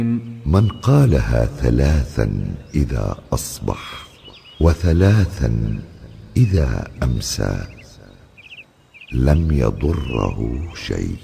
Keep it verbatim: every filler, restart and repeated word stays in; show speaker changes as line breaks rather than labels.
من قالها ثلاثا إذا أصبح وثلاثا إذا أمسى لم يضره شيء.